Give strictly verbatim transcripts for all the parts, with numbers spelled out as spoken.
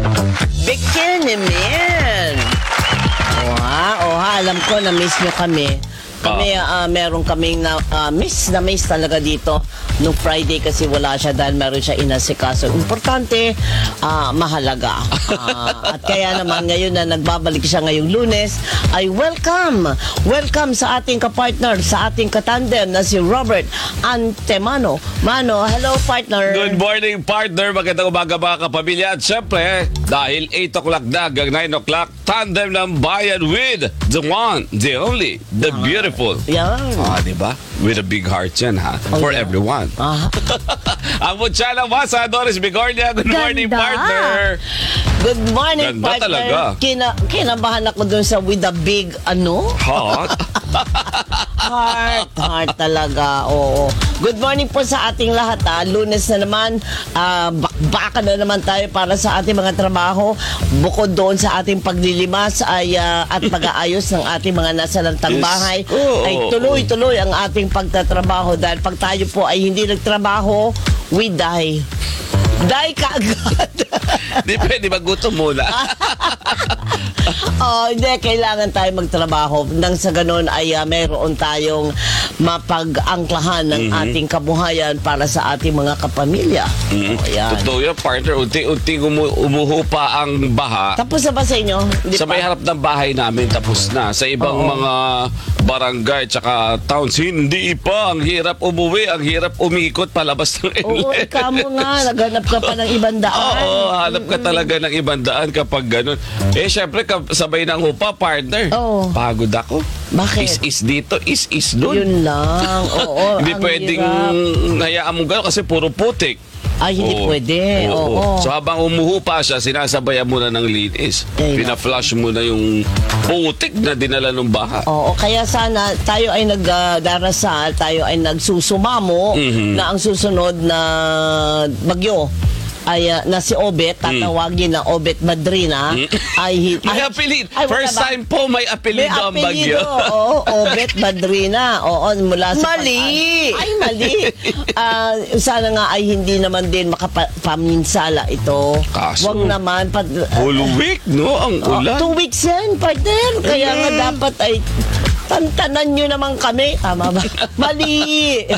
Bikini Man. Oha, oha, alam ko na miss nyo kami. Kami, uh, meron kaming na, uh, miss na miss talaga dito. Nung Friday kasi wala siya dahil meron siya inasikaso. Importante, uh, mahalaga. Uh, at kaya naman ngayon na nagbabalik siya ngayong Lunes, ay welcome! Welcome sa ating kapartner, sa ating katandem na si Robert Antemano. Mano, hello partner! Good morning partner, magandang umaga mga kapamilya. At syempre, dahil eight o'clock na hanggang nine o'clock, tandem ng bayan with the one, the only, the beautiful. Yan. Ah, diba? With a big heart yan ha, Oh, for yeah. everyone. Ah. Ang Mutsala Masa, Doris Bigornia. Good morning, Ganda. partner. Good morning, Ganda partner. talaga. Kina, kinabahan ako dun sa with a big, ano? Hot. Heart, heart talaga, oo. Good morning po sa ating lahat, ha. Lunes na naman, uh, bakbaka na naman tayo para sa ating mga trabaho. Bukod doon sa ating paglilimas ay, uh, at pag-aayos ng ating mga nasalantang Yes. bahay, Oo. ay tuloy-tuloy ang ating pagtatrabaho dahil pag tayo po ay hindi nagtrabaho, we die. Die ka agad. Di pwede magutom muna. Oh, hindi, kailangan tayo magtrabaho. Nang sa ganun ay uh, mayroon tayong mapag-angklahan ng Mhm. ating kabuhayan para sa ating mga kapamilya. Mm. Oh, yan. Totoo yun, partner. Unti-unti umu- umuho pa ang baha. Tapos na ba sa inyo? Hindi Sa pa? may harap ng bahay namin, tapos na. Sa ibang Oo. mga barangay tsaka towns, hindi pa. Ang hirap umuwi, ang hirap umikot palabas ng Oo, inlet. ikaw mo nga. Naghanap ka pa ng ibang daan. Oo, hanap ka talaga ng ibang daan kapag ganun. Eh, syempre, kap- sabay ng hupa, partner. Oo. Pagod ako. Bakit? Is-is dito, is-is doon. Yun lang. Oo, Hindi ang pwedeng hirap. hayaan mo gano'n kasi puro putik. Ay, hindi Oo. pwede. Oo. So habang umuho pa siya, sinasabayan mo na ng linis. Ay, Pina-flush mo na yung putik na dinala ng baha. Oo, kaya sana tayo ay nagdarasal, tayo ay nagsusumamo Mhm. na ang susunod na bagyo ay uh, na si Obet, tatawagin na Obet Madrina, ay, hi- May ay- apelid. ay, wala First ba? time po may May apelido ang bagyo. apelido, oo, Obet Madrina. Oo, mula sa mali! Ay, mali. Ah, sana nga ay hindi naman din makapaminsala ito. Kaso, Wag naman. Pad, Whole week, no? Ang Oh, ulan. two weeks yan, partner. Kaya nga dapat ay tantanan nyo naman kami. Tama ba? Mali!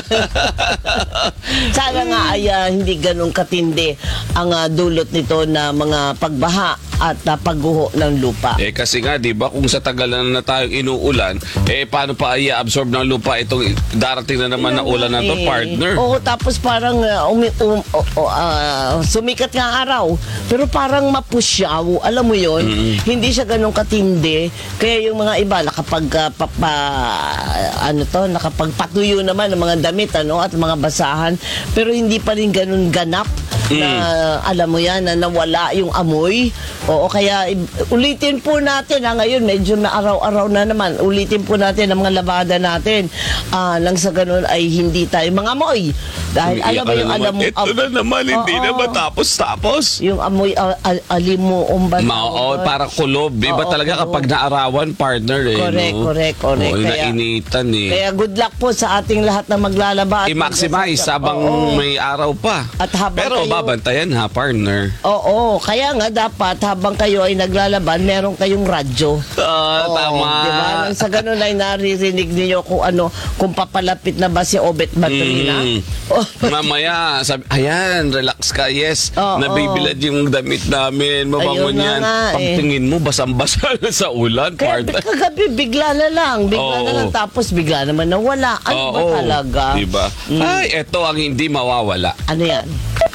Sana nga ay ah, hindi ganun katindi ang ah, dulot nito na mga pagbaha at uh, pagguho ng lupa. Eh kasi nga, di ba, kung sa tagal na na tayong inuulan, eh paano pa i-absorb ng lupa itong darating na naman na ulan na to, Eh, partner? Oo, tapos parang uh, umi, um, oh, oh, ah, sumikat nga araw. Pero parang mapusyaw. Alam mo yon, hindi siya ganun katindi. Kaya yung mga iba, nakapag, uh, papa, ano to, nakapagpatuyo naman ng mga damit, ano, at mga basahan. Pero hindi pa rin ganun ganap na, alam mo yan, na nawala yung amoy. Oo, kaya i- ulitin po natin, ha, ngayon medyo na araw-araw na naman, ulitin po natin ang mga labada natin. Ah, nang sa ganun ay hindi tayo mga amoy. Dahil alam Umiiyak mo ka na yung naman. alam mo, Ito na naman, hindi Oo. na matapos-tapos. yung amoy uh, al- alimuong ba? Mao, parang kulob. Iba Oo, talaga kulob. kapag naarawan, partner eh. Correct, no? correct, correct. Oo, Kaya- nainitan eh. Kaya good luck po sa ating lahat na maglalaba. at I-maximize magdasal. habang Oo. may araw pa. At habang Pero kayo- babantayan ha, partner. Oo, kaya nga dapat habang kayo ay naglalaban, meron kayong radyo. Ah, Oo, tama. Diba? Nang sa ganun ay naririnig niyo kung ano, kung papalapit na ba si Obet Madrina. Mm. Oh. Mamaya, sabi, ayan, relax ka, yes. Oo. Nabibilad yung damit namin, mabango Ayun na niyan. nga, eh. Pagtingin mo, basang-basa na sa ulan, Kaya partner. kagabi bigla na lang, bigla na Oo. lang, tapos bigla naman nawala. Ano ba Oo, talaga? Diba? Ay, eto ang hindi mawawala. Ano yan?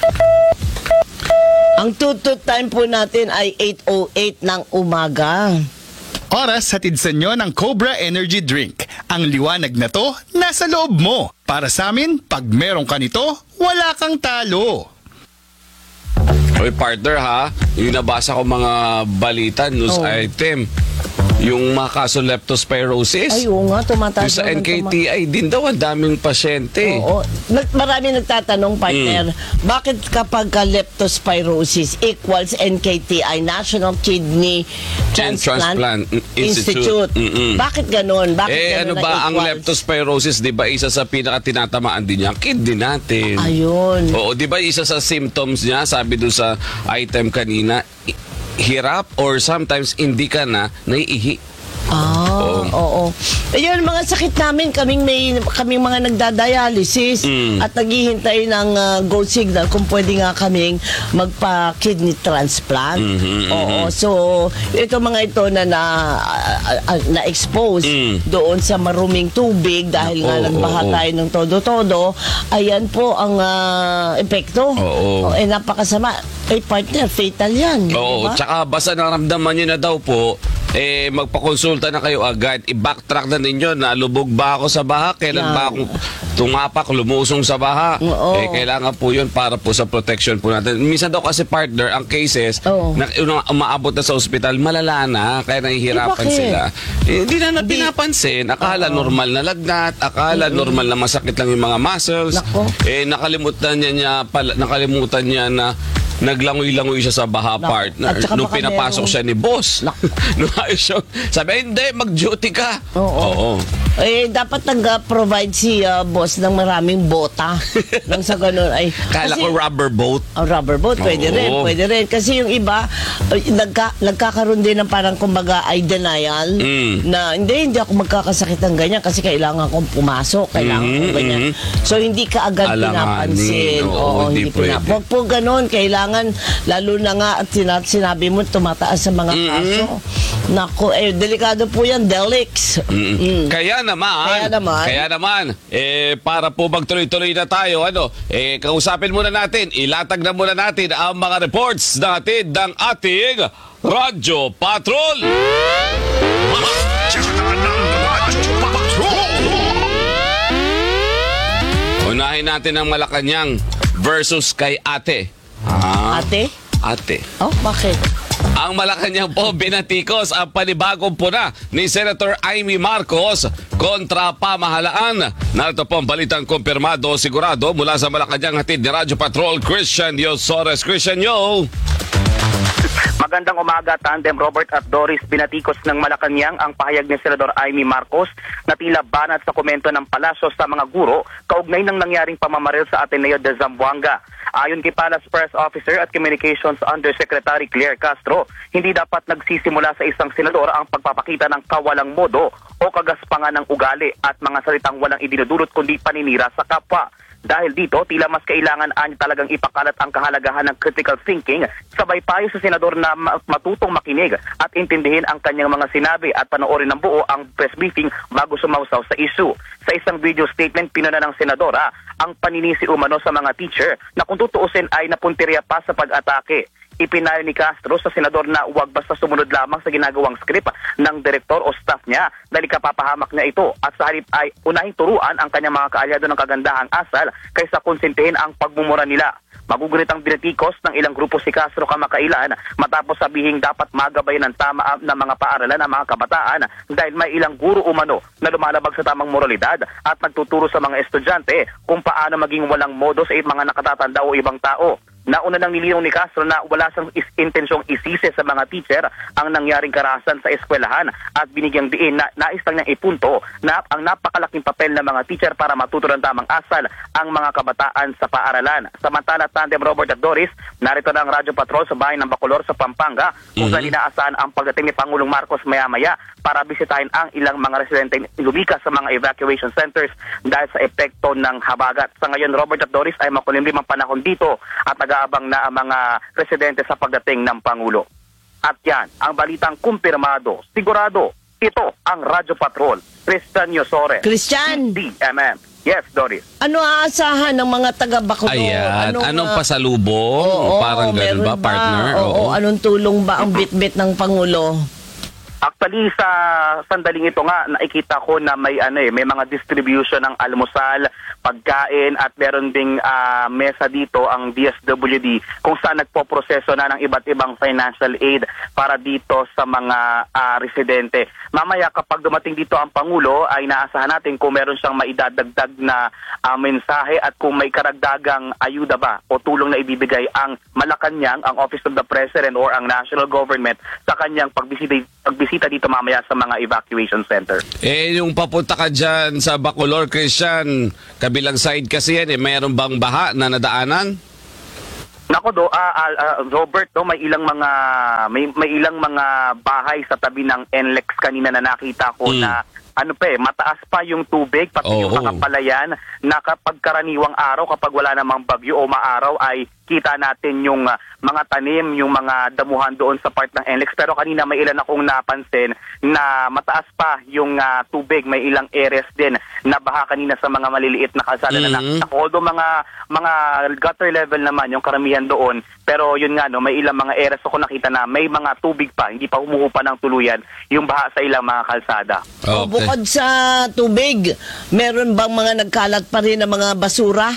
Ang tutut time po natin ay eight oh eight ng umaga. Oras hatid sa inyo ng Cobra Energy Drink. Ang liwanag na to, nasa loob mo. Para sa amin, pag meron ka nito, wala kang talo. Oy, partner ha, yung nabasa ko mga balita, news Oh. item. yung mga kaso leptospirosis. Ay, oo nga, tumataas. Yung sa daw ng N K T I din daw, ang daming pasyente. Oo. Nag, marami nagtatanong, partner, Mm. bakit kapag ka leptospirosis equals N K T I, National Kidney And Transplant, Transplant Institute? Institute. Mm-mm. Bakit ganon? Bakit Eh, ano ganon ba ang equals? leptospirosis? Di ba isa sa pinaka-tinatamaan din niya? Kidney natin. Ayun. Oo, di ba isa sa symptoms niya, sabi doon sa item kanina, i- hirap or sometimes hindi ka na naiihi. Ah, oo. Ayun, mga sakit namin, kaming may kaming mga nagdadialysis Mm. at naghihintay ng uh, go signal kung pwede nga kaming magpa-kidney transplant. Mhm, Oo, so ito mga ito na na, uh, uh, na-expose Mm. doon sa maruming tubig dahil nga Oo, nagbaha oo. tayo ng todo-todo, ayan po ang uh, epekto. Oo. Oh, eh, napakasama. Eh, partner, fatal yan. Oo, diba? tsaka basta naramdaman nyo na daw po, eh, magpakonsulta na kayo agad. I-backtrack na ninyo na lubog ba ako sa baha? Kailan Yan. ba akong tumapak, lumusong sa baha? Oo. Eh, kailangan po yun para po sa protection po natin. Minsan daw kasi partner, ang cases Oo. na na umaabot na sa ospital, malala na, kaya nahihirapan Eh, bakit? sila. Eh, hindi na na Hindi. pinapansin. Akala normal na lagnat, akala normal na masakit lang yung mga muscles. Nako. Eh, nakalimutan niya, niya pala, nakalimutan niya na naglangoy-langoy siya sa baha, Nako. partner. At saka Nung baka pinapasok merong- siya ni boss. Nako. Nung ayos siya, sabi, hindi, mag-duty ka. Oo. Oo. Eh, dapat nag-provide si uh, boss ng maraming bota. Nang sa ganun ay... Kala kasi- ko rubber boat. Oh, rubber boat, pwede Oo. rin, pwede rin. Kasi yung iba, ay, nagka, nagkakaroon din ng parang kumbaga ay denial Mm. na hindi, hindi ako magkakasakit ng ganyan kasi kailangan kong pumasok, kailangan Mm, kong ganyan. mm. So, hindi ka agad Alanganin. pinapansin. Oo, hindi pina- pwede. Huwag po ganun. Kailangan, lalo na nga at sina- sinabi mo, tumataas sa mga Mm-mm. kaso. Naku, eh, delikado po yan, Delix. Mm. Mm. Kaya naman, Kaya naman. kaya naman, eh, para po magtuloy-tuloy na tayo, ano, eh, kausapin muna natin, ilatag na muna natin ang mga reports natin ng ating Radyo Patrol. Unahin natin ang Malacanang versus kay Ate. Ah, Ate? Ate. Oh, bakit? Ang Malacanang po binatikos ang panibagong puna ni Senator Amy Marcos kontra pamahalaan. Narito po ang balitang kumpirmado sigurado mula sa Malacanang, hatid ni Radyo Patrol, Christian Yosores. Christian, yo! Magandang umaga, Tandem Robert at Doris. Binatikos ng Malacanang ang pahayag ni Senador Amy Marcos na tila banat sa komento ng palasyo sa mga guro kaugnay ng nangyaring pamamaril sa Ateneo de Zamboanga. Ayon kay Palace Press Officer at Communications Undersecretary Claire Castro, hindi dapat nagsisimula sa isang senador ang pagpapakita ng kawalang modo o kagaspangan ng ugali at mga salitang walang idinudulot kundi paninira sa kapwa. Dahil dito, tila mas kailangan anya talagang ipakalat ang kahalagahan ng critical thinking, sabay payo sa senador na matutong makinig at intindihin ang kanyang mga sinabi at panoorin ng buo ang press briefing bago sumausaw sa issue. Sa isang video statement, pinuna ng senadora ang paninisi umano sa mga teacher na kung tutuusin ay napuntirya pa sa pag-atake. Ipinayo ni Castro sa senador na huwag basta sumunod lamang sa ginagawang script ng direktor o staff niya dahil kapapahamak niya ito at sa halip ay unahing turuan ang kanyang mga kaalyado ng kagandahang asal kaysa konsintihin ang pagmumura nila. Magugunit ang binatikos ng ilang grupo si Castro kamakailan matapos sabihing dapat magabay ng tama na mga paaralan ang mga kabataan dahil may ilang guro umano na lumalabag sa tamang moralidad at nagtuturo sa mga estudyante kung paano maging walang modo sa mga nakatatanda o ibang tao. Nauna nang nilinaw ni Castro na wala siyang is- intensyong isisi sa mga teacher ang nangyaring karahasan sa eskwelahan at binigyang diin na nais lang niyang ipunto na ang napakalaking papel ng mga teacher para matuto ng tamang asal ang mga kabataan sa paaralan. Samantala, Tandem Robert at Doris, narito na ang Radyo Patrol sa bahay ng Bacolor sa Pampanga kung saan inaasahan ang pagdating ni Pangulong Marcos maya-maya para bisitahin ang ilang mga residente lumikas sa mga evacuation centers dahil sa epekto ng habagat. Sa ngayon, Robert at Doris, ay makulimlim ang panahon dito at nag-aabang na ang mga residente sa pagdating ng Pangulo. At yan, ang balitang kumpirmado. Sigurado, ito ang Radyo Patrol. Christian Yosores. Christian! D M M. Yes, Doris. Ano aasahan ng mga taga-Bacolod? Ayan, anong ah, pasalubong? oo, Parang ganun meron ba, partner? Oo, anong tulong ba ang bit-bit ng Pangulo? Actually, sa sandaling ito nga, nakikita ko na may ano eh, may mga distribution ng almusal, pagkain, at meron ding ah, mesa dito ang D S W D kung saan nagpo-proseso na ng iba't ibang financial aid para dito sa mga ah, residente. Mamaya kapag dumating dito ang Pangulo, ay naasahan natin kung meron siyang maidadagdag na ah, mensahe at kung may karagdagang ayuda ba o tulong na ibibigay ang Malacanang, ang Office of the President or ang National Government sa kanyang pagbisita, pagbisita dito mamaya sa mga evacuation center. Eh, yung papunta ka dyan sa Bacolor, Christian, kabilang side kasi yan eh, mayroon bang baha na nadaanan? Nako do, ah, ah, ah, Robert, do, may ilang mga may, may ilang mga bahay sa tabi ng N L E X kanina na nakita ko Mm. na ano pa eh, mataas pa yung tubig, pati Oo. yung mga palayan na kapag karaniwang araw, kapag wala namang bagyo o maaraw, ay kita natin yung ah, mga tanim, yung mga damuhan doon sa part ng N L E X. Pero kanina may ilan akong napansin na mataas pa yung ah, tubig, may ilang areas din na baha kanina sa mga maliliit na kalsada na Mhm. nakita ko. Although mga, mga gutter level naman yung karamihan doon, pero yun nga, no, may ilang mga areas ako nakita na may mga tubig pa, hindi pa humuhupa ng tuluyan yung baha sa ilang mga kalsada. O, bukod sa tubig, meron bang mga nagkalat pa rin ng mga basura?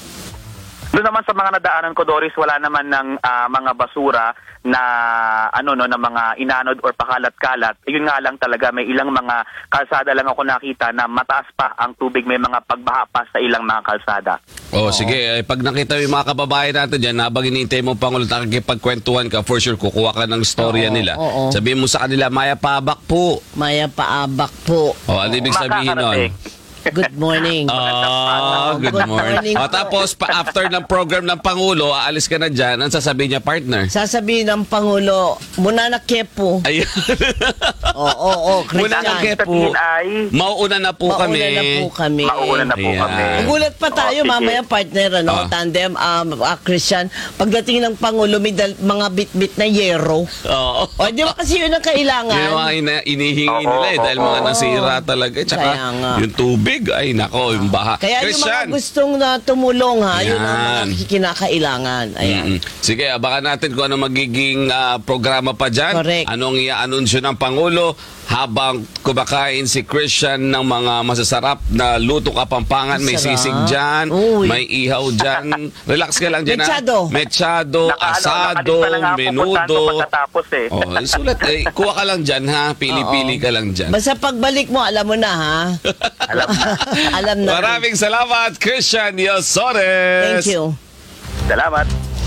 Doon naman sa mga nadaanan ko, Doris, wala naman ng ah, mga basura na ano no na mga inanod or pakalat-kalat. Yun nga lang talaga, may ilang mga kalsada lang ako nakita na mataas pa ang tubig, may mga pagbaha pa sa ilang mga kalsada. Oh, sige. Eh, pag nakita mo yung mga kababayan natin dyan, habang hinihintay mo Pangulo, nakikipagkwentuhan ka, for sure, kukuha ka ng storya Oo, nila. oo. Sabihin mo sa kanila, Maya Pabak po. Maya Paabak po. Oh, ano ibig sabihin nun? Makakarating. Good morning. Ah, good Good morning. morning O, po. tapos, pa after ng program ng Pangulo, aalis ka na dyan, ang sasabihin niya, partner? Sasabihin ng Pangulo, muna na kepo. Ayun. Oo, oo, oo, Muna na Christian. kepo. Sabihin ay Mauuna na po Mauna kami. na po kami. mauna na po Ayan. kami. Nagulat pa tayo, Oo, sige. mamaya partner, ano, Ah. tandem, um, ah, Christian. Pagdating ng Pangulo, may dal- mga bit-bit na yero. Oo. O, di ba kasi yun ang kailangan? Yun ang mga ina- inihingi Oo, nila eh, dahil mga oo. nasira talaga. Tsaka Kaya nga. yung tubig, ay nako, yung baha. Kaya Christian. yung mga gustong na tumulong, ha, yun ang Yan. mga kinakailangan. Ayan. Mm-mm. Sige, abangan natin kung ano magiging ah, programa pa dyan. Correct. Anong i-anunsyo ng Pangulo habang kumakain si Christian ng mga masasarap na luto kapampangan. May Masarap. sisig dyan, Uy. may ihaw dyan. Relax ka lang dyan. ha? Mechado. Mechado, Naka- ano, asado, nakalista na nga ako kung saan menudo. ko pagkatapos eh. Oh, sulat. Eh, kuha ka lang dyan, ha? Pili-pili ka lang dyan. Basta pagbalik mo, alam mo na, ha? Alam na. alam na. Maraming salamat, Christian Yosores. Thank you. Salamat.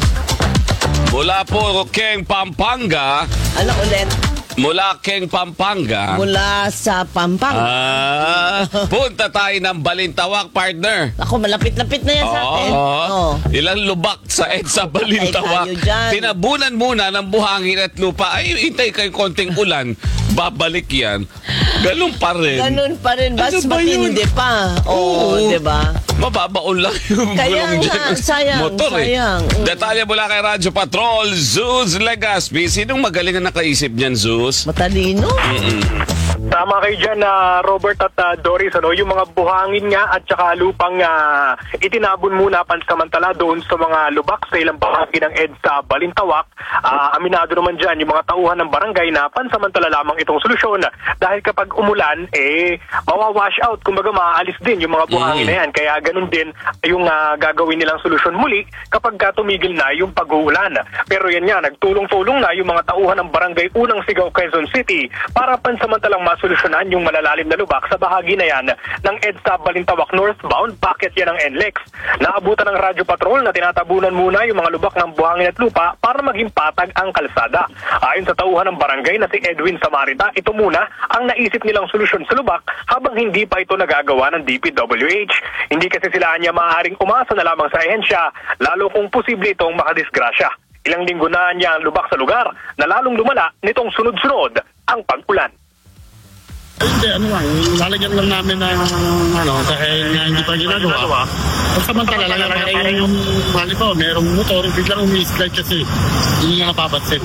Mula po Keng Pampanga, Ano ulit? mula Keng Pampanga. Mula sa Pampanga. Ah, punta tayo ng Balintawak, partner. Ako, malapit-lapit na yan sa atin. Oo. Oo. Ilang lubak sa EDSA Balintawak. Ay, tayo dyan. Tinabunan muna ng buhangin at lupa. Ay, hintay kayo konting ulan. Babalik yan. Ganun pa rin. Ganun pa rin. Mas Ano ba yun? matindi pa. Oo, Oo. di ba? Mababaon lang yung Kaya gulong nga, dyan ng sayang, motor sayang. eh. Mm. Detalye mula kay Radyo Patrol, Zeus Legaspi. Sinong magaling na nakaisip niyan, Zeus? Matalino. Tama kayo dyan, na Robert at ah, Doris, ano, yung mga buhangin nga at saka lupang ah, itinabon muna pansamantala doon sa mga lubak sa ilang bahagi ng EDSA Balintawak. Ah, aminado naman dyan yung mga tauhan ng barangay na pansamantala lamang itong solusyon dahil kapag umulan, eh, mawawash out, kumbaga maaalis din yung mga buhangin Mm. na yan. Kaya ganun din yung ah, gagawin nilang solusyon muli kapag ka tumigil na yung pag-uulan. Pero yan nga, nagtulong-tulong na yung mga tauhan ng barangay Unang Sigaw, Quezon City para pansamantalang masolusyonan yung malalalim na lubak sa bahagi na yan ng EDSA Balintawak northbound. Bakit yan ang N L E X? Naabutan ng Radyo Patrol na tinatabunan muna yung mga lubak ng buhangin at lupa para maging patag ang kalsada. Ayon sa tauhan ng barangay na si Edwin Samarita, ito muna ang naisip nilang solusyon sa lubak habang hindi pa ito nagagawa ng D P W H. Hindi kasi sila niya maaaring umasa na lamang sa ahensya, lalo kung posible itong makadisgrasya. Ilang linggo na niya ang lubak sa lugar na lalong lumala nitong sunod-sunod ang pag-ulan. Hindi, ano lang, lalagyan lang namin ng ano, dahil nga hindi pa ginagawa. At samantala lang, para yung halimbawa, merong motor, biglang umi-slide kasi, hindi nga napapansin.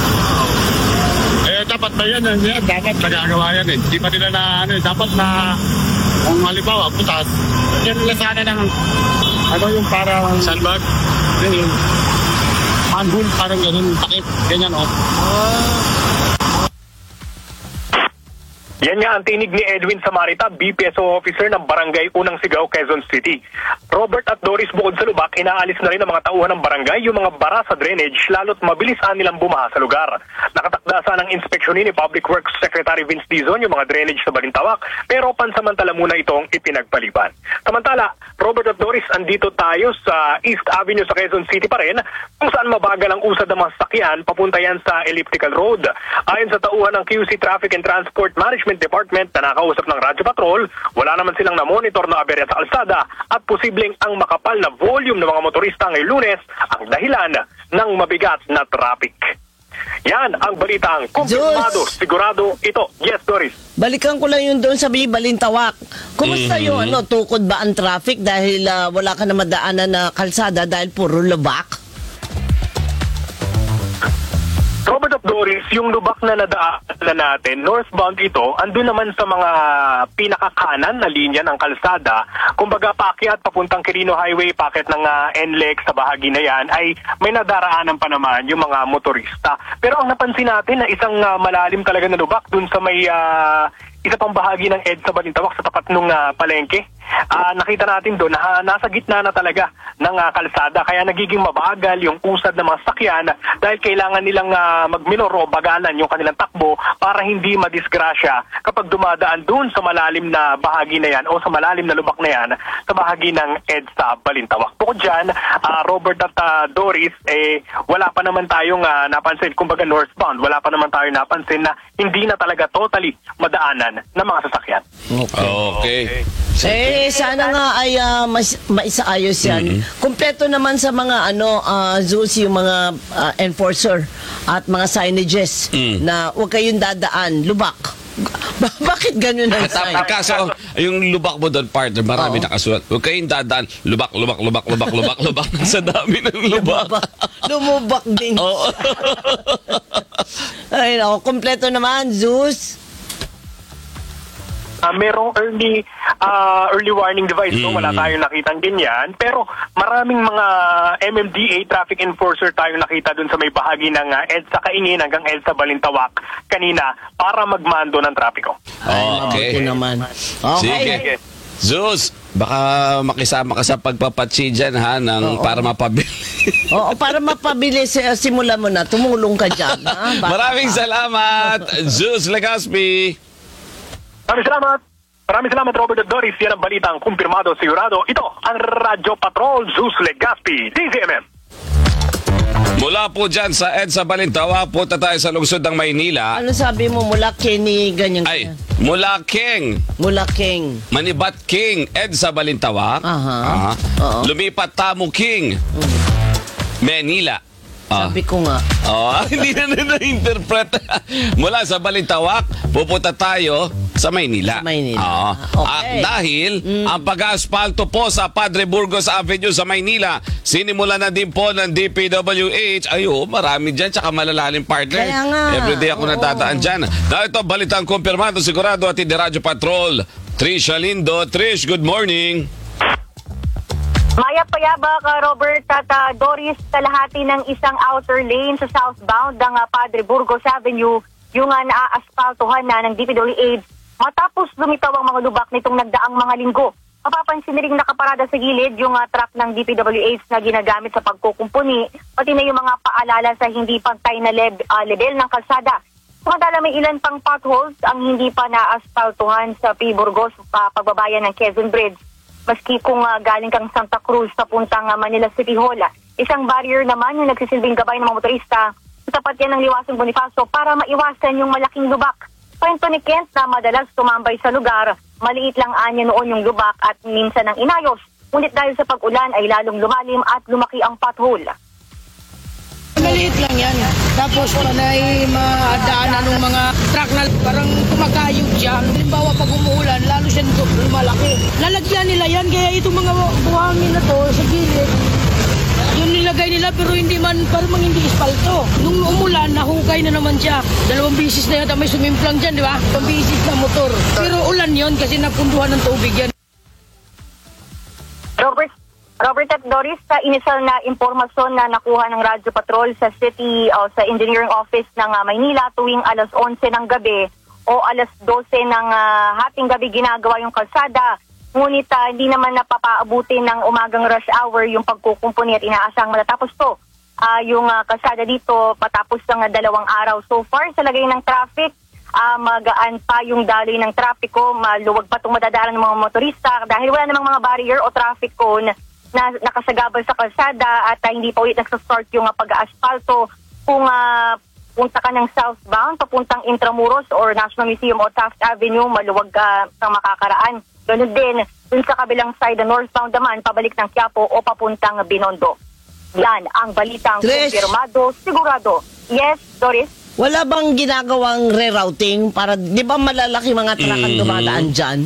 Eh, dapat ba yan, yan, dapat nagagawa yan eh. Hindi pa nila na, ano eh, dapat na, kung halimbawa, putas, yan nila sana ng, ano yung parang, sandbag, yun yung, manhole, parang ganun, takip, ganyan, oh. Yan nga ang tinig ni Edwin Samarita, B P S O officer ng Barangay Unang Sigaw, Quezon City. Robert at Doris, bukod sa lubak, inaalis na rin ng mga tauhan ng barangay yung mga bara sa drainage lalo't mabilis nilang bumaha sa lugar. Nakatakda sana ng inspeksyonin ni Public Works Secretary Vince Dizon yung mga drainage sa Balintawak, pero pansamantala muna itong ipinagpaliban. Samantala, Robert at Doris, andito tayo sa East Avenue sa Quezon City pa rin, kung saan mabagal ang usad ng mga sasakyan papunta yan sa Elliptical Road. Ayon sa tauhan ng Q C Traffic and Transport Management Department na nakausap ng Radyo Patrol, wala naman silang na-monitor na aberya sa kalsada at posibleng ang makapal na volume ng mga motorista ngayong Lunes ang dahilan ng mabigat na traffic. Yan ang balitang kumpirmado, sigurado ito. Yes, Doris. Balikan ko lang yun doon sa Balintawak. Kumusta Mhm. yung ano, tukod ba ang traffic dahil ah, wala ka na madaanan na kalsada dahil puro lubak? Robert at Doris, yung lubak na nadaanan natin, northbound ito, andun naman sa mga pinakakanan na linya ng kalsada. Kumbaga, paakyat papuntang Quirino Highway, paakyat ng uh, N L E X sa bahagi na yan, ay may nadaraanan pa naman yung mga motorista. Pero ang napansin natin na isang uh, malalim talaga na lubak dun sa may uh, isa pang bahagi ng EDSA Balintawak sa tapat ng uh, palengke. Uh, nakita natin doon na uh, nasa gitna na talaga ng uh, kalsada, kaya nagiging mabagal yung usad ng mga sakyan dahil kailangan nilang uh, magminor o bagalan yung kanilang takbo para hindi madisgrasya kapag dumadaan doon sa malalim na bahagi na yan o sa malalim na lubak na yan sa bahagi ng EDSA Balintawak. Bukod dyan, uh, Robert at uh, Doris, eh, wala pa naman tayong uh, napansin, kumbaga northbound, wala pa naman tayong napansin na hindi na talaga totally madaanan ng mga sasakyan. Okay. Eh, sana nga ay ah, mas, maisaayos yan. Kumpleto naman sa mga ano, uh, Zeus, yung mga ah, enforcer at mga signages Mm. na huwag kayong dadaan, lubak. Ba- Bakit ganun ang sign? Tap, kaso, yung lubak mo doon, partner, marami Oo. nakasulat. Huwag kayong dadaan, lubak, lubak, lubak, lubak, lubak, lubak. Sa dami ng lubak. Lumubak, lumubak din. Oo. Ay, nako, kumpleto naman, Zeus. Uh, merong early uh, early warning device, no? Wala tayong nakitang ganyan. Pero maraming mga M M D A traffic enforcer tayong nakita dun sa may bahagi ng uh, EDSA Kaingin hanggang EDSA Balintawak kanina para magmando ng trapiko. Mabuti Okay. naman. Sige. Okay. Zeus, baka makisama ka sa pagpapatsi dyan, ha, ng, Oo. para mapabili. Oo, para mapabilis, eh, simulan mo na. Tumulong ka dyan. Ha? Bata Maraming pa. salamat, Zeus Legaspi. Maraming salamat. Maraming salamat, Robert at Doris. Yan ang balitang kumpirmado, sigurado. Ito ang Radyo Patrol, Zeus Legaspi, D Z M M. Mula po dyan sa EDSA Balintawak, punta tayo sa lungsod ng Maynila. Ano sabi mo mula Kenny, ganyan Ay, ganyan? mula King, Mula King. Manibat King, EDSA Balintawak. Aha. Aha. Oo. Lumipat Tamu King, Manila. Ah. Sabi ko nga. Oh, hindi na na-interpret. Mula sa Balintawak, pupunta tayo sa Maynila. Sa Maynila. Oo. Okay. At dahil ang pag-aspalto po sa Padre Burgos Avenue sa Maynila, sinimula na din po ng D P W H. Ay, oh, marami dyan, tsaka malalalim partner. Kaya nga. Everyday ako Oo. natadaan dyan. Na ito, balitang kumpirmado, sigurado at hindi Radyo Patrol. Trish Lindo. Trish, good morning. Maya Payabak, uh, Robert at uh, Doris, kalahati ng isang outer lane sa southbound ng uh, Padre Burgos Avenue, yung uh, naaaspaltuhan na ng D P W H matapos lumitaw ang mga lubak nitong nagdaang mga linggo. Mapapansin rin nakaparada sa gilid yung uh, truck ng D P W H na ginagamit sa pagkukumpuni, pati na yung mga paalala sa hindi pantay na leb, uh, level ng kalsada. Samantala may ilan pang potholes ang hindi pa naaspaltuhan sa P. Burgos pa pagbabayan ng Quezon Bridge. Maski kung uh, galing kang Santa Cruz papuntang uh, Manila City Hall. Isang barrier naman yung nagsisilbing gabay ng mga motorista. Tapat yan ng Liwasong Bonifacio para maiwasan yung malaking lubak. Kwento ni Kent na madalas tumambay sa lugar, maliit lang anya noon yung lubak at minsan ang inayos. Ngunit dahil sa pag-ulan ay lalong lumalim at lumaki ang pothole. Maliit lang yan. Tapos panay madaanan ng mga truck na parang kumakayog dyan. Halimbawa pag umuulan, lalo siya lumalaki. Lalagyan nila yan, kaya itong mga buhangin na to sa gilid, yun nilagay nila pero hindi man, parang hindi ispalto. Nung umulan, nahukay na naman siya. Dalawang bisis na yata may sumimplang dyan, di ba? Dalawang bisis na motor. Pero ulan yon kasi napunduhan ng tubig yan. Robert, Robert at Doris, sa inisal na impormasyon na nakuha ng Radyo Patrol sa City o sa Engineering Office ng uh, Maynila tuwing alas onse ng gabi, o alas dose ng uh, hating gabi ginagawa yung kalsada. Ngunit uh, hindi naman napapaabuti ng umagang rush hour yung pagkukumpuni at inaasang matatapos to. Uh, yung uh, kalsada dito patapos ng uh, dalawang araw. So far, sa lagay ng traffic, uh, magaan pa yung daloy ng trapiko, maluwag pa itong madadaanan ng mga motorista dahil wala namang mga barrier o traffic cone na nakasagabal sa kalsada at uh, hindi pa ulit nagsastart yung uh, pag-aasfalto. Kung uh, punta ka ng southbound, papuntang Intramuros or National Museum o Taft Avenue, maluwag ka uh, makakaraan. Ganun din, dun sa kabilang side, northbound naman, pabalik ng Quiapo o papuntang Binondo. Yan ang balitang Trish. kumpirmado, sigurado. Yes, Doris? Wala bang ginagawang rerouting para, di ba malalaki mga truck ang dumadaan dyan?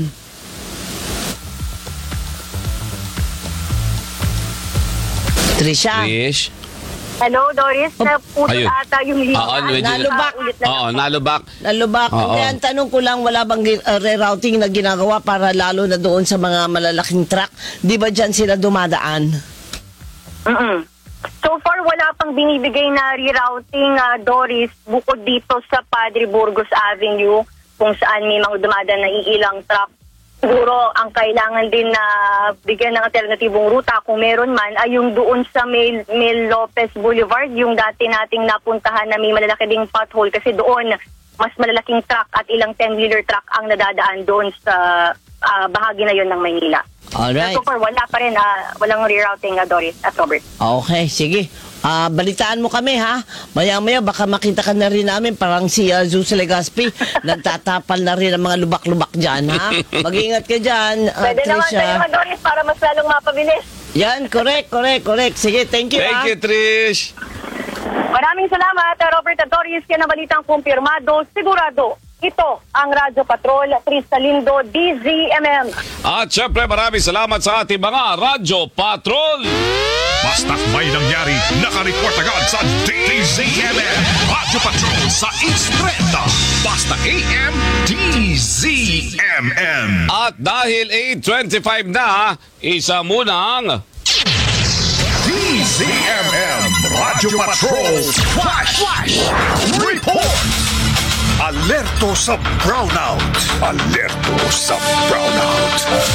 Trisha? Trish? Hello, Doris? Oh, Naputol ayun. ata yung linya. Oo, medyo- Nalubak. Ulit na Oo, lang. nalubak. Nalubak. Oo. Hindi, ang tanong ko lang, wala bang gi- uh, rerouting na ginagawa para lalo na doon sa mga malalaking truck? Di ba dyan sila dumadaan? Mm-mm. So far, wala pang binibigay na rerouting, uh, Doris, bukod dito sa Padre Burgos Avenue, kung saan may mga dumadaan na iilang truck. Siguro, ang kailangan din na bigyan ng alternatibong ruta, kung meron man, ay yung doon sa Mel, Mel Lopez Boulevard, yung dati nating napuntahan na may malalaki ding pothole, kasi doon, mas malalaking truck at ilang ten-wheeler truck ang nadadaan doon sa uh, bahagi na yon ng Maynila. Alright. So far, wala pa rin, uh, walang rerouting, uh, Doris at Robert. Okay, sige. Ah, balitaan mo kami ha. Maya-maya baka makita ka na rin namin parang si uh, Zeus Legaspi. Nagtatapal na rin ang mga lubak-lubak dyan ha. Mag-ingat ka dyan, uh, Pwede naman, pwede Trisha. naman, Doris, para mas lalong mapabilis. Yan, correct, correct, correct. Sige, thank you Thank ha. you, Trish. Maraming salamat, uh, Robert at Doris, kaya na balitang kumpirmado, sigurado. Ito ang Radyo Patrol, Cristalindo, D Z M M. At syempre maraming salamat sa ating mga Radyo Patrol. Basta't may nangyari, nakareport agad sa D Z M M. Radyo Patrol sa East Trenta. Basta A M D Z M M. At dahil eight twenty-five na, isa munang D Z M M. Radyo Patrol. Flash! Flash! Report! Alerto sa brownout. Alerto sa brownout.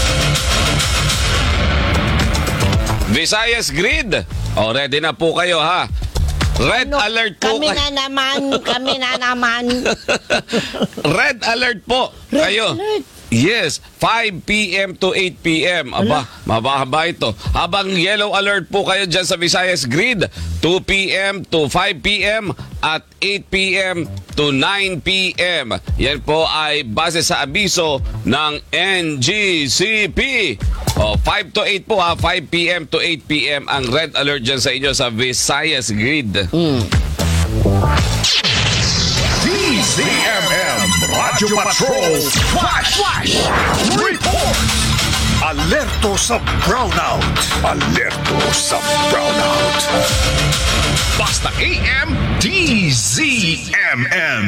Visayas Grid. O, ready na po kayo ha. Red Ano, alert po Kami kayo. na naman, kami na naman. Red alert po Red kayo. alert. Yes, five p.m. to eight p.m. Aba, mababa ito. Habang yellow alert po kayo dyan sa Visayas Grid, two p.m. to five p.m. at eight p.m. to nine p.m. Yan po ay base sa abiso ng N G C P. O, five to eight po ha, five p.m. to eight p.m. ang red alert dyan sa inyo sa Visayas Grid. D Z M M. Radyo Patrol. Flash! Flash! Report! Alerto sa brownout. Alerto sa brownout. Basta A M D Z M M.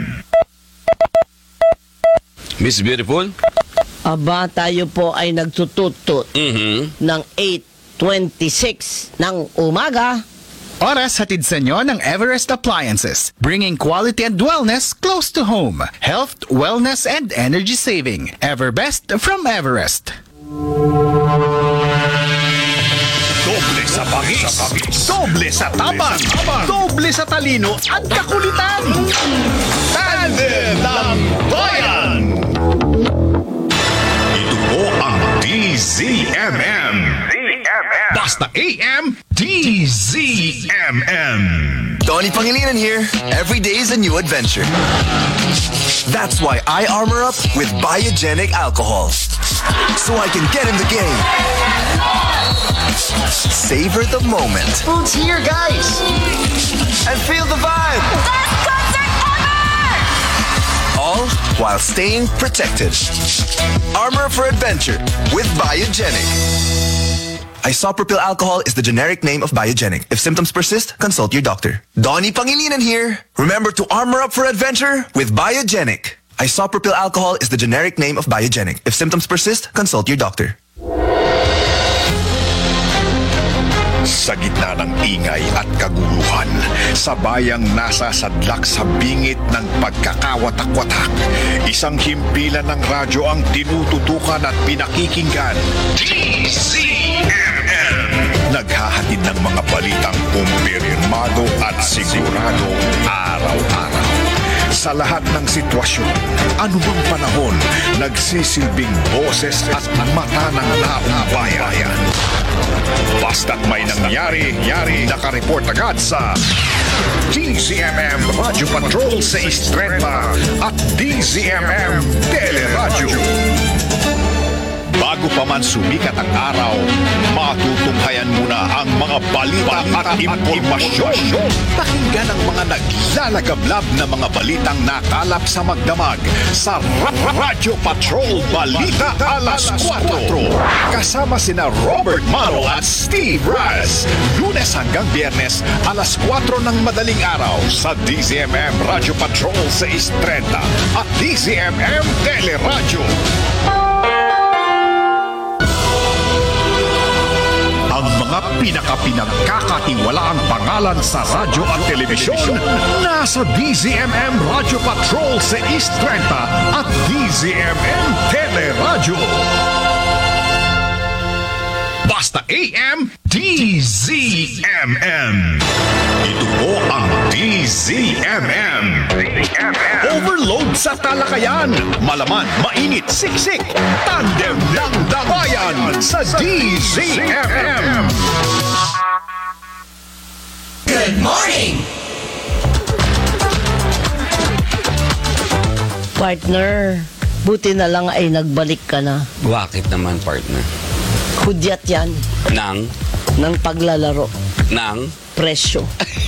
Miss Beautiful? Aba, tayo po ay nagtututut Mhm. ng eight twenty-six ng umaga. Oras hatid sa inyo ng Everest Appliances, bringing quality and wellness close to home. Health, wellness, and energy saving. Everbest from Everest. Doble sa pangis. Doble sa tapang. Doble sa talino at kakulitan. Tandem ng Bayan. Ito po ang D Z M M. Basta A M D Z M M. Donnie Pangilinan here. Every day is a new adventure. That's why I armor up with Biogenic alcohol. So I can get in the game. Savor the moment. Food's here, guys! And feel the vibe. Best concert ever! All while staying protected. Armor for adventure with Biogenic. Isopropyl alcohol is the generic name of Biogenic. If symptoms persist, consult your doctor. Donnie Pangilinan here. Remember to armor up for adventure with Biogenic. Isopropyl alcohol is the generic name of Biogenic. If symptoms persist, consult your doctor. Sa gitna ng ingay at kaguluhan, sa bayang nasa sadlak sa bingit ng pagkakawatak-watak, isang himpilan ng radyo ang tinututukan at pinakikinggan. D Z M M. Naghahatid ng mga balitang kumpirmado at sigurado araw-araw. Sa lahat ng sitwasyon, anumang panahon, nagsisilbing boses at mata ng taong bayan. Basta't may nangyari, yari, nakareport agad sa D Z M M Radio Patrol sa Estrella at D Z M M Teleradyo. Bago pa man sumikat ang araw, matutunghayan muna ang mga balita at impormasyon. Pakinggan ang mga naglalagablab na mga balitang nakalap sa magdamag sa Radio Patrol Balita Alas kwatro. Kasama sina Robert Maro at Steve Raz. Lunes hanggang Biyernes, alas kwatro ng madaling araw sa D Z M M Radio Patrol sa Estrella at D Z M M Teleradyo. Ang mga pinaka-pinagkakatiwalaang pangalan sa radyo at telebisyon nasa D Z M M Radio Patrol sa East Trenta at D Z M M Teleradyo. Basta A M, D Z M M. Ito po ang D Z M M. Overload sa talakayan. Malaman, mainit, siksik. Tandem ng bayan sa D Z M M. Good morning! Partner, buti na lang ay nagbalik ka na. Bakit naman, partner? Hudyat yan Nang? ng paglalaro. Nang? Presyo.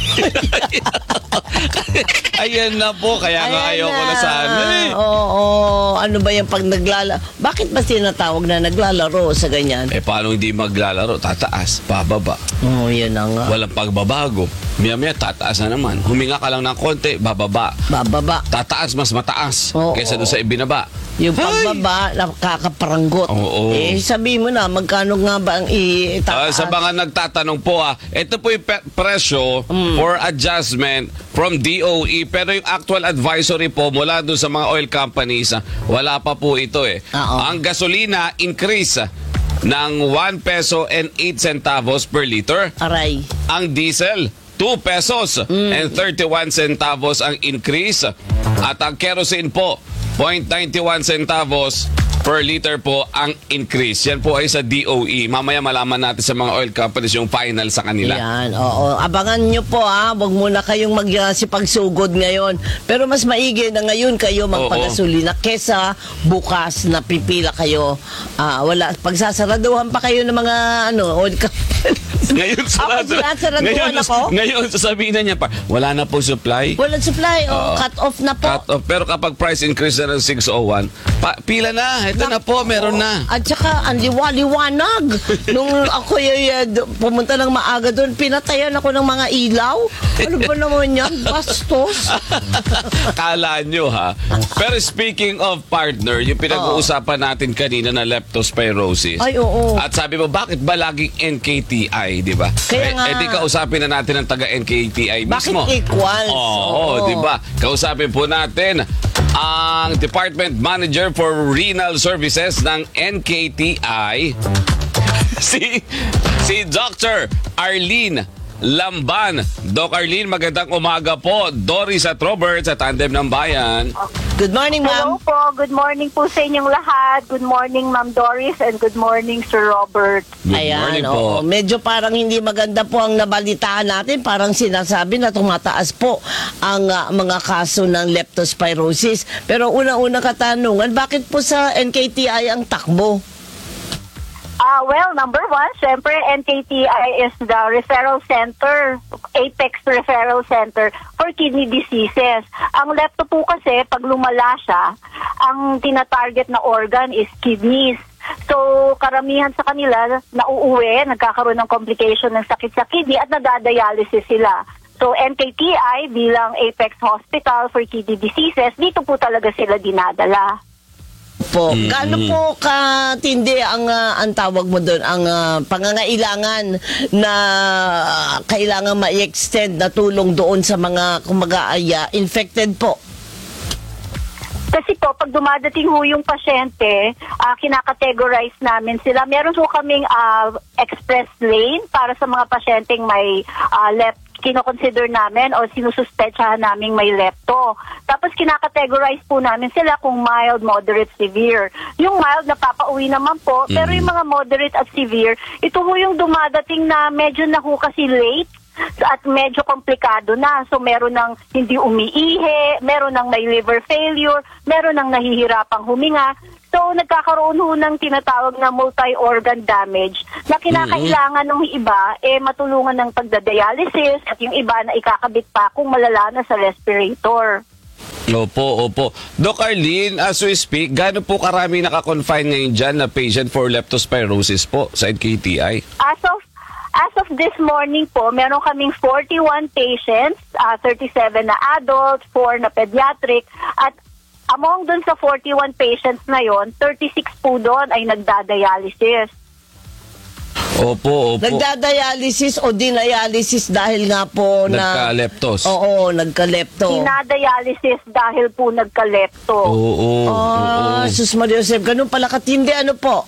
Ayan na po, kaya nga Ayan ayoko na sana eh. Oo, oo. Ano ba yung pag naglalaro? Bakit ba tinatawag na naglalaro sa ganyan? Eh, paano hindi maglalaro? Tataas, pababa. Oo, oh, yan na nga. Walang pagbabago. Maya-maya, tataas na naman. Huminga ka lang ng konti, bababa. Bababa. Tataas, mas mataas. Oo, kaysa doon oo. sa ibinaba. Yung pagbaba, nakakaparanggot. Oo. Eh, sabihin mo na, magkano nga ba ang Uh, itaas? sa mga nagtatanong po, ah, ito po yung pe- presyo Mm. for adjustment from D O E, pero yung actual advisory po mula doon sa mga oil companies, ah, wala pa po ito eh. Oo. Ang gasolina increase ah, ng one peso and eight centavos per liter. Aray. Ang diesel, two pesos and thirty-one centavos ang increase. At ang kerosene po, zero point nine one centavos per liter po ang increase. Yan po ay sa D O E. Mamaya malaman natin sa mga oil companies yung final sa kanila. Yan, oo. Abangan nyo po ha. Huwag muna kayong magsipagsugod ngayon. Pero mas maigi na ngayon kayo magpagasolina kesa bukas na pipila kayo. Ah, wala. Pagsasaraduhan pa kayo ng mga ano, oil companies. Ngayon sarado. Ako, sasaraduhan Ngayon, ako? ngayon sasabihin na niya pa, wala na po supply. Walang supply. Oh, Oo. cut off na po. Cut off. Pero kapag price increase na ng six oh one, pa, pila na. Ito na po, meron na. At saka, ang liwa-liwanag. Nung ako y- y- pumunta ng maaga doon, pinatayan ako ng mga ilaw. Ano ba naman yan? Bastos. Kala nyo ha. Pero speaking of partner, yung pinag-uusapan natin kanina na leptospirosis. Ay, oo. At sabi mo, bakit ba laging N K T I, di ba? Kaya eh, nga. eh, di kausapin na natin ang taga-N K T I Bakit mismo. equals? Oo, Oo. di ba? Kausapin po natin ang Department Manager for Renal Services ng N K T I, si si Doctor Arlene Lamban. Doc Arlene, magandang umaga po. Doris at Robert sa Tandem ng Bayan. Good morning, Hello ma'am. po. Good morning po sa inyong lahat. Good morning, Ma'am Doris, and good morning, Sir Robert. Good Ayan, morning oo. po. Medyo parang hindi maganda po ang nabalitaan natin. Parang sinasabi na tumataas po ang ah, mga kaso ng leptospirosis. Pero unang-unang katanungan, bakit po sa N K T I ang takbo? Ah, well, number one, syempre, N K T I is the referral center, Apex Referral Center for kidney diseases. Ang lepto po kasi, pag lumala siya, ang tinatarget na organ is kidneys. So, karamihan sa kanila, nauuwi, nagkakaroon ng complication ng sakit sa kidney at nadadialysis sila. So, N K T I bilang Apex Hospital for Kidney Diseases, dito po talaga sila dinadala. Opo. Mm, Gaano mm. po katindi ang ah, ang tawag mo doon, ang ah, pangangailangan na ah, kailangan ma-extend na tulong doon sa mga kumaga ay ah, infected po? Kasi po, pag dumadating ho yung pasyente, uh, kinakategorize namin sila. Meron po kaming uh, express lane para sa mga pasyenteng may uh, left kino-consider namin o sinususpetsahan namin may lepto. Tapos kinakategorize po namin sila kung mild, moderate, severe. Yung mild, napapauwi naman po, mm. pero yung mga moderate at severe, ito ho yung dumadating na medyo na ho kasi late at medyo komplikado na. So meron ng hindi umiihi, meron ng may liver failure, meron ng nahihirapang huminga. So, nagkakaroon ho ng tinatawag na multi-organ damage na kinakailangan ng iba eh matulungan ng pagdadialysis at yung iba na ikakabit pa kung malala na sa respirator. Opo, opo. Doc Arlene, as we speak, gaano po karami nakakonfine ngayon dyan na patient for leptospirosis po sa N K T I? As of As of this morning po, meron kaming forty-one patients, uh, thirty-seven na adult, four na pediatric, at among dun sa forty-one patients na yon, thirty-six po doon ay nagdadialysis. Opo, opo. Nagdadialysis o dinadialysis dahil nga po na... Nagka-leptos. Oo, nagka-lepto. Dinadialysis dahil po nagka-lepto. Oo, oo. Ah, oo. Sus Maria Joseph, ganun pala katindi, ano po?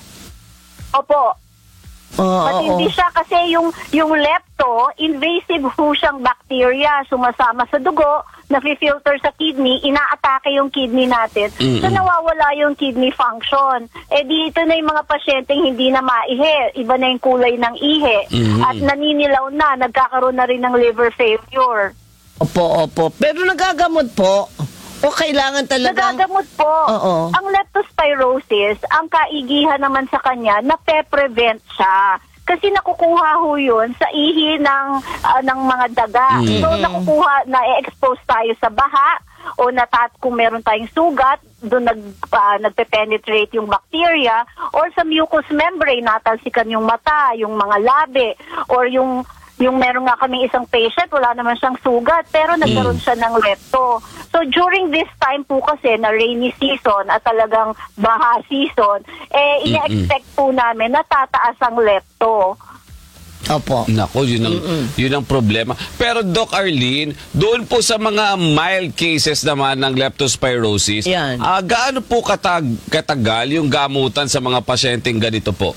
Opo. Oo, Matindi oo. siya kasi yung, yung lepto, invasive ho siyang bacteria, sumasama sa dugo, nafi-filter sa kidney, inaatake yung kidney natin, Mm-mm. so nawawala yung kidney function. Eh dito na yung mga pasyenteng hindi na maihi, iba na yung kulay ng ihi, Mm-hmm. at naninilaw na, nagkakaroon na rin ng liver failure. Opo, opo. Pero nagagamot po? O kailangan talagang... Nagagamot po. Oo. Ang leptospirosis, ang kaigihan naman sa kanya, nape-prevent siya. Kasi nakukuha ho yun sa ihi ng, uh, ng mga daga. Mm. So nakukuha, na-expose tayo sa baha o natat kung meron tayong sugat, doon nag, uh, nagpe-penetrate yung bacteria, or sa mucous membrane, natalsikan yung mata, yung mga labi, or yung yung meron nga kaming isang patient, wala naman siyang sugat, pero nagkaroon siya ng lepto. So during this time po kasi na rainy season at talagang baha season, eh ina-expect po namin na tataas ang lepto. Opo. Nako, yun ang, yun ang problema. Pero Doc Arlene, doon po sa mga mild cases naman ng leptospirosis, Yan. ah, gaano po katag, katagal yung gamutan sa mga pasyenteng ganito po?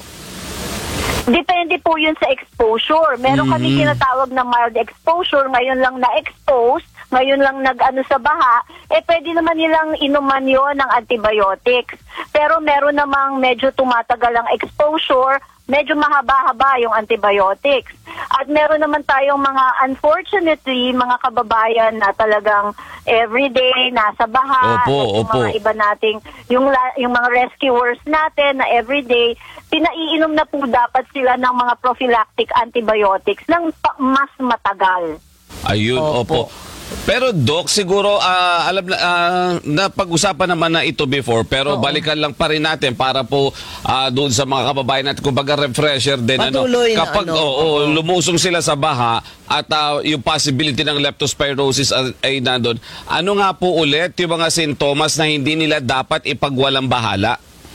Depende po yun sa exposure. Meron kami Mhm. tinatawag na mild exposure, ngayon lang na-expose, ngayon lang nag-ano sa baha, eh pwede naman nilang inuman yun ng antibiotics. Pero meron namang medyo tumatagal ang exposure, medyo mahaba-haba yung antibiotics. At meron naman tayong mga, unfortunately, mga kababayan na talagang everyday nasa baha. Opo, at yung opo. mga iba nating, yung, la- yung mga rescuers natin na everyday, pinaiinom na po dapat sila ng mga prophylactic antibiotics ng pa- mas matagal. Ayun, opo. Opo. Pero Doc, siguro ah, alam na ah, napag-usapan naman na ito before, pero Oo. balikan lang pa rin natin para po ah, doon sa mga kababayan natin, kumbaga refresher din. Patuloy na Kapag ano, oo, oo. lumusong sila sa baha at ah, yung possibility ng leptospirosis ay, ay nandun, ano nga po ulit yung mga sintomas na hindi nila dapat ipagwalang bahala?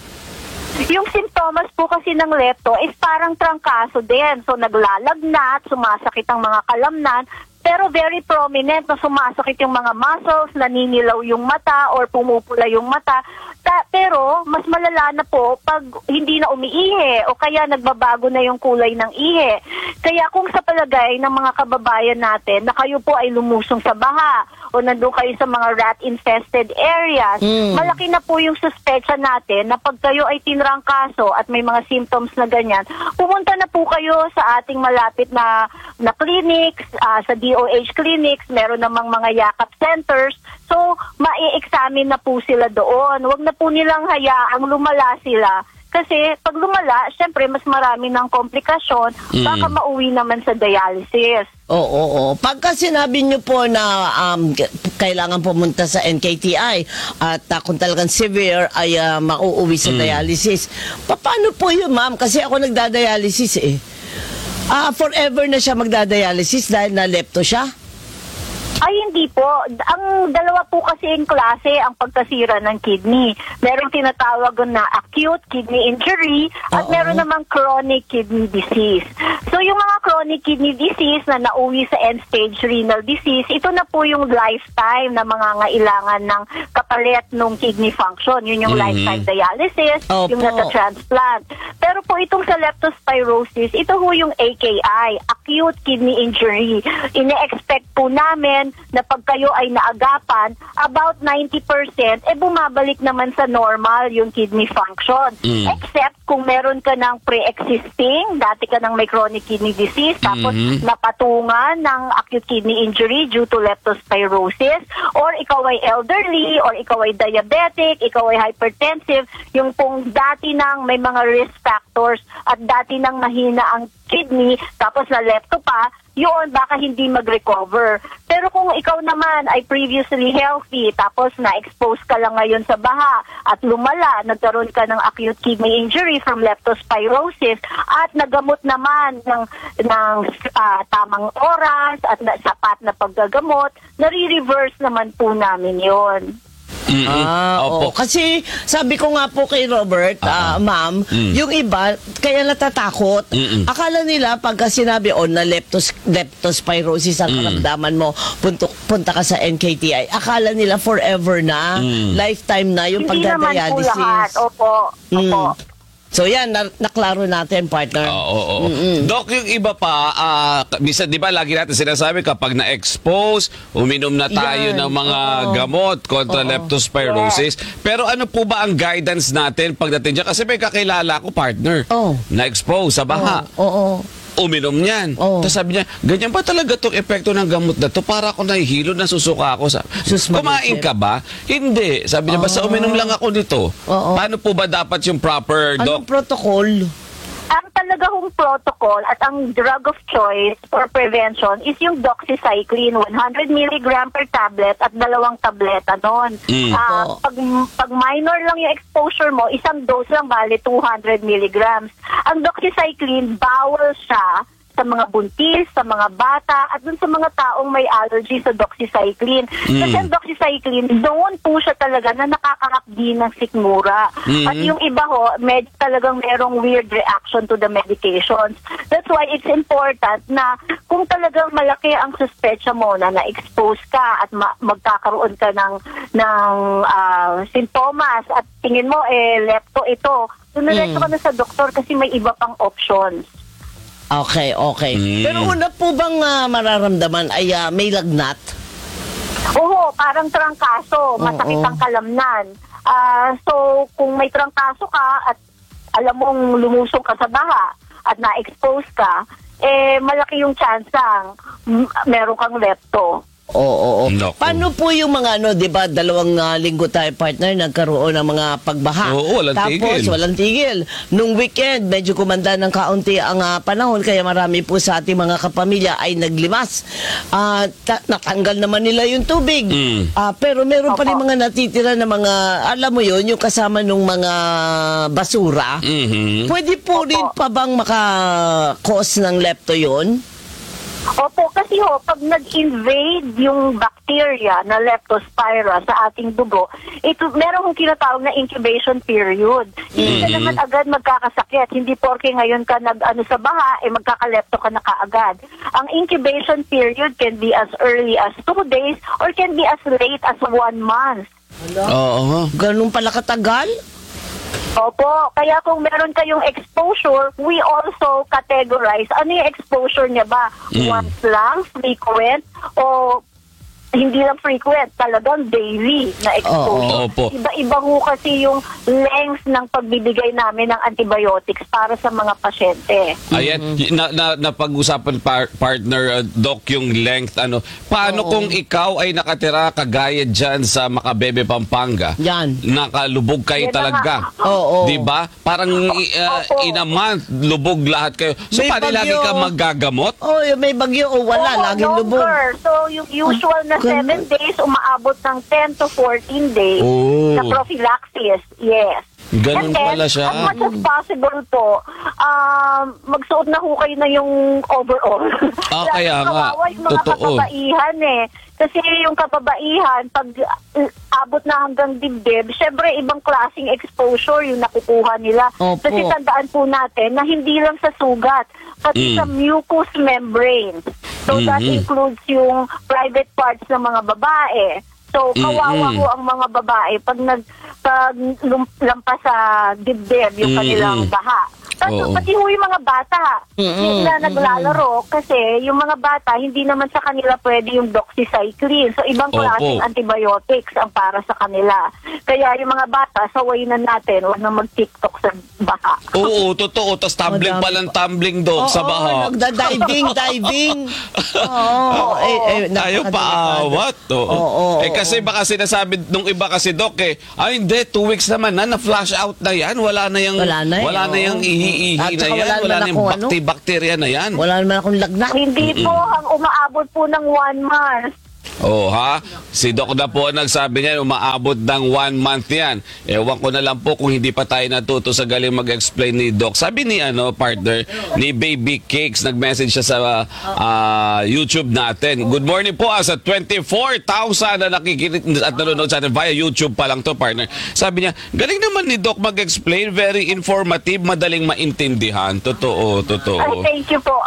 Yung simptomas po kasi ng lepto is parang trangkaso din. So naglalagnat, sumasakit ang mga kalamnan, pero very prominent na sumasakit yung mga muscles, naninilaw yung mata or pumupula yung mata. Ta- pero mas malala na po pag hindi na umiihi o kaya nagbabago na yung kulay ng ihi. Kaya kung sa palagay ng mga kababayan natin na kayo po ay lumusong sa baha o nandun kayo sa mga rat-infested areas, Mm. malaki na po yung suspecha natin na pag kayo ay tinrangkaso at may mga symptoms na ganyan, pumunta na po kayo sa ating malapit na, na clinics, ah, sa D O H clinics, meron namang mga yakap centers, so ma-examine na po sila doon. Huwag na po nilang hayaang lumala sila. Kasi pag lumala, syempre mas marami ng komplikasyon, baka mauwi naman sa dialysis. Oo, oo. Pagka sinabi niyo po na um, k- kailangan pumunta sa N K T I at uh, kung talagang severe ay uh, mauuwi sa dialysis, pa- paano po yun, ma'am? Kasi ako nagdadialysis eh. Ah, forever na siya magdadialysis dahil na lepto siya? Ay, hindi po. Ang dalawa po kasi yung klase ang pagkasira ng kidney. Meron tinatawag na acute kidney injury at Oo. meron namang chronic kidney disease. So, yung mga chronic kidney disease na nauwi sa end-stage renal disease, ito na po yung lifetime na mangangailangan ng kapalit ng kidney function. Yun yung Mhm. lifetime dialysis, Opo. yung nasa transplant. Pero po itong sa leptospirosis, ito po yung A K I, acute kidney injury. Ine-expect po namin na pag kayo ay naagapan, about ninety percent, eh bumabalik naman sa normal yung kidney function. Mm. Except kung meron ka ng pre-existing, dati ka ng may chronic kidney disease, tapos Mhm. napatungan ng acute kidney injury due to leptospirosis, or ikaw ay elderly, or ikaw ay diabetic, ikaw ay hypertensive, yung pong dati nang may mga risk factors at dati nang mahina ang kidney, tapos na lepto pa, yun, baka hindi mag-recover. Pero kung ikaw naman ay previously healthy, tapos na-expose ka lang ngayon sa baha at lumala, nagkaroon ka ng acute kidney injury from leptospirosis at nagamot naman ng, ng ah, tamang oras at na, sapat na paggagamot, nare-reverse naman po namin yun. Mm-mm. Ah, Opo. oo. Kasi sabi ko nga po kay Robert, ah, ma'am, Mm. yung iba, kaya natatakot. Mm-mm. Akala nila pagka sinabi, oh, na leptos, leptospirosis ang Mm. karamdaman mo, punto, punta ka sa N K T I. Akala nila forever na, Mm. lifetime na yung Hindi naman po pagdadialysis. lahat. Opo. Opo. Mm. So yan, na, naklaro natin, partner. Oo, oo, oo. Doc, yung iba pa, ah, bisa, di ba, lagi natin sinasabi, kapag na-expose, uminom na tayo Yan, ng mga oo. gamot kontra Oo. leptospirosis. Pero ano po ba ang guidance natin pagdating dyan? Kasi may kakilala ko, partner, Oh. na-expose sa baha. Oo. Uminom niyan. Oo. Tapos sabi niya, ganyan ba talaga itong epekto ng gamot na to? Para ako nahihilo, nasusuka ako. Sabi, Sus, kumain mag-isip. ka ba? Hindi. Sabi niya, basta uminom lang ako nito. Oo. Paano po ba dapat yung proper, Doc? Anong protocol? Ang talaga hong protocol at ang drug of choice for prevention is yung doxycycline, one hundred milligram per tablet at dalawang tableta nun. Mm. Ah, pag, pag minor lang yung exposure mo, isang dose lang bali two hundred milligrams. Ang doxycycline, bawal siya sa mga buntis, sa mga bata, at dun sa mga taong may allergy sa doxycycline. Mm. Kasi ang doxycycline, doon po siya talaga na nakakahapdi ng sikmura. Mm. At yung iba ho, med talagang merong weird reaction to the medications. That's why it's important na kung talagang malaki ang suspecha mo na na-expose ka at ma- magkakaroon ka ng, ng ah, sintomas at tingin mo, eh, lepto ito, dumiretso Mm. ka na sa doktor kasi may iba pang options. Okay, okay. Mm. Pero una po bang ah, mararamdaman ay ah, may lagnat? Oo, parang trangkaso, masakit Oo. ang kalamnan. Ah, so, kung may trangkaso ka at alam mong lumusong ka sa baha at na-expose ka, eh, malaki yung chansang mm, meron kang lepto. Oo, oo. Naku. Paano po yung mga ano, 'di ba, dalawang ah, linggo tayo, partner, nagkaroon ng mga pagbaha. Oo, walang Tapos tigil. walang tigil. Nung weekend, medyo kumanda ng kaunti ang ah, panahon kaya marami po sa ating mga kapamilya ay naglimas. Ah, ta- natanggal naman nila yung tubig. Mm. Ah, pero meron pa rin Opo. mga natitira na mga, alam mo yun, yung kasama ng mga basura. Mhm. Pwede po Opo. rin pa bang maka-cause ng lepto yun? Opo, kasi ho, pag nag-invade yung bacteria na leptospira sa ating dugo, ito, meron kong kinatawag na incubation period. Hindi ka Mhm. naman agad magkakasakit. Hindi porke ngayon ka nag-ano sa baha, eh magkakalepto ka na kaagad. Ang incubation period can be as early as two days or can be as late as one month. Oo. Ganun pala katagal? Opo, kaya kung meron kayong exposure, we also categorize ano yung exposure niya ba? Mm. Once lang, frequent, o hindi lang frequent, talagang daily na exposure. Oo, opo. Iba-iba ho kasi yung length ng pagbibigay namin ng antibiotics para sa mga pasyente. Ayan, na, na, napag-usapan par- partner, uh, Doc, yung length. Ano, paano Oo. kung ikaw ay nakatira kagaya dyan sa Macabebe, Pampanga? Yan. Nakalubog kayo Yan na talaga. nga. Oo. Di ba? Parang uh, Opo. in a month, lubog lahat kayo. So, May paano lagi bagyo. ka magagamot? Oh, yung may bagyo o wala, Oo, laging lubog. longer. So, yung usual na Ganun. seven days, umaabot ng ten to fourteen days Oh. na prophylaxis. Yes. Ganun And then, pala siya. as much as possible po, um, magsuot na ho kayo na yung overall. Ah, Lalo kaya nga. kawawa yung mga Totoo. kapabaihan eh. Kasi yung kapabaihan, pag uh, abot na hanggang dibdib, syempre ibang klaseng exposure yung nakukuha nila. Opo. Kasi tandaan po natin na hindi lang sa sugat, pati Mm. sa mucous membrane. So that Mhm. includes yung private parts ng mga babae. So kawawa Mm-mm. po ang mga babae pag nag pag lum- lampas sa dibdib yung kanilang Mm-mm. baha. Pati, Oo. pati ho yung mga bata. Hindi na naglalaro kasi yung mga bata, hindi naman sa kanila pwede yung doxycycline. So, ibang Opo. klaseng antibiotics ang para sa kanila. Kaya yung mga bata, saway na natin, huwag na mag-TikTok sa baha. Oo, totoo. Tapos tumbling Madami pa lang tumbling, Dok, sa baha. Oo, nagda-diving, diving. Oo. eh, eh, Ayaw napakadelikado. paawat. Oo. Oo, eh oo. kasi baka sinasabi nung iba kasi, Dok, eh, ay hindi, two weeks naman na, na-flash out na yan. Wala na yung, Wala na eh, wala na oo. yung ihi-ihi At na saka yan. wala Wala naman na yung akong ano. bakti-bakterya na yan. Wala naman akong lagnat. Hindi po, ang umaabot po ng one month. Oh, ha? Si Doc na po ang nagsabi niya, umaabot ng one month yan. Ewan ko na lang po kung hindi pa tayo natuto sa galing mag-explain ni Doc. Sabi ni ano partner, ni Baby Cakes, nag-message siya sa ah, YouTube natin. Good morning po ah, sa twenty-four thousand na nakikinig at nanonood sa atin via YouTube pa lang to, partner. Sabi niya, galing naman ni Doc mag-explain, very informative, madaling maintindihan. Totoo, Ay, totoo. thank you po.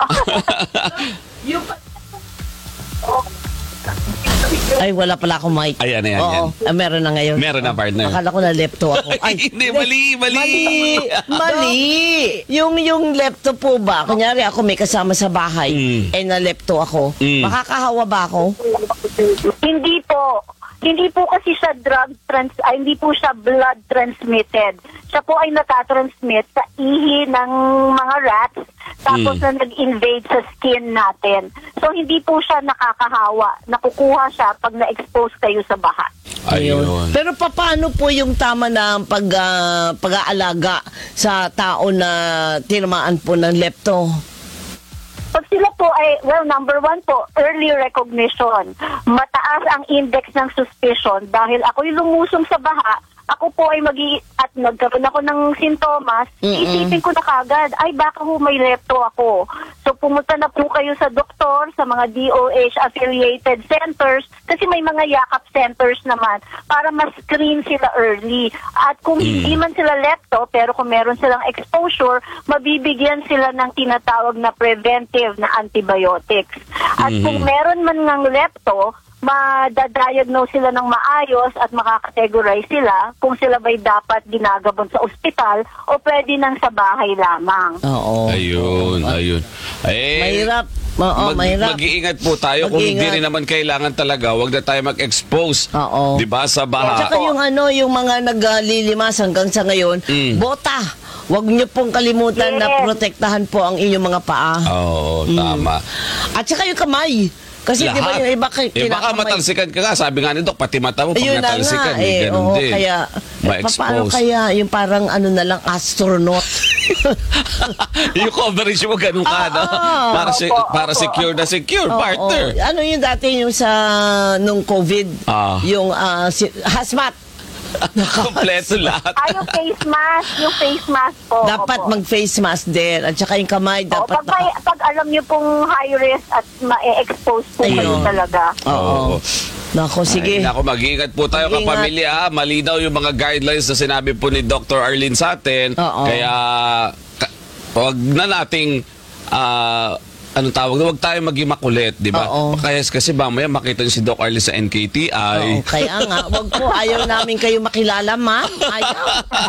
Ay, wala pala akong mic. Ayan, ayan, Oo, ayan. ah, meron na ngayon. Meron na, partner. Akala ko na lepto ako. Ay, Hindi, mali, mali. Mali, mali. Yung, yung lepto po ba, kunyari ako may kasama sa bahay, Mm. eh na lepto ako, Mm. makakahawa ba ako? Hindi po. Hindi po kasi siya drug trans ay hindi po siya blood transmitted. Siya po ay natatransmit sa ihi ng mga rats tapos Mm. na nag-invade sa skin natin. So hindi po siya nakakahawa. Nakukuha siya pag na-expose kayo sa baha. Ayun. Pero paano po yung tama na pag, ah, pag-aalaga sa tao na tinamaan po ng lepto? Pag sila po ay, well, number one po, early recognition. Mataas ang index ng suspicion dahil ako'y lumusong sa baha, ako po ay mag at nagkaroon ako ng sintomas, Mm-mm. isipin ko na kagad, ay baka ho may lepto ako. So pumunta na po kayo sa doktor, sa mga D O H-affiliated centers, kasi may mga yakap centers naman para ma-screen sila early. At kung Mm. hindi man sila lepto, pero kung meron silang exposure, mabibigyan sila ng tinatawag na preventive na antibiotics. At Mhm. kung meron man ng lepto, madadiagnose sila ng maayos at makakategorize sila kung sila ba'y dapat ginagabon sa ospital o pwede nang sa bahay lamang. Oo. Ayun, ayun. Eh, Mahirap. Oo, mag- mahirap. Mag-iingat po tayo kung hindi Mag-iingat. rin naman kailangan talaga. Huwag na tayo mag-expose. Oo. 'Di ba sa At baha? saka yung ano, yung mga naglilimas hanggang sa ngayon, Mm. bota. Huwag niyo pong kalimutan na Yes. protektahan po ang inyong mga paa. Oo, tama. At saka yung kamay. Kasi di ba Lahat. yung iba kay Eh baka kinakamay- matalsikan ka nga. Sabi nga ni Doc, pati mata mo pag Ayun na natalsikan. nga, Eh, eh, ganun oo, din. kaya, eh, Ma-expose. paano kaya yung parang ano na lang, astronaut? yung coverage mo ganun ka, no? Ah, Para, si- opo, para opo. secure na secure, Oo, partner. oo. Ano yung dati yung sa, nung COVID, Ah. yung ah, si, hazmat. Kompleto lahat. Ay, yung face mask, yung face mask po. Dapat opo. mag-face mask din. At saka yung kamay, O, dapat pag, may, pag alam niyo pong high risk at ma-expose po kayo Ayun. talaga. Oo. Nako, sige. Ay, nako, mag-iingat po tayo Mag-ingat. kapamilya. Ha? Malinaw yung mga guidelines na sinabi po ni Doctor Arlene sa atin. Oo. Kaya, ka, wag na nating, ah, anong tawag na, wag tayo maging makulit, di ba? Oo. Kaya kasi mamaya makita niyo si Doc Arlene sa N K T I. Oo, kaya nga, wag po, ayaw namin kayo makilala, ma'am. Ayaw.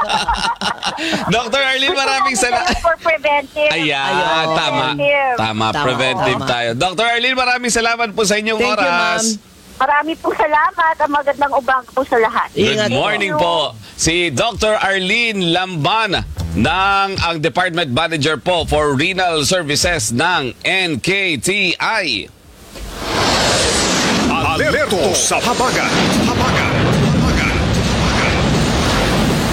Doctor Arlene, maraming salamat. For preventive. Ayan, Ayun. tama. Preventive. Tama, Tama, preventive tama. tayo. Doctor Arlene, maraming salamat po sa inyong Thank you, oras. ma'am. Marami po salamat. Ang magandang umaga po sa lahat. Ingat Good morning po. Si Doctor Arlene Lamban ng ang Department Manager po for Renal Services ng N K T I. Alerto sa habagat. Habagat. Habagat.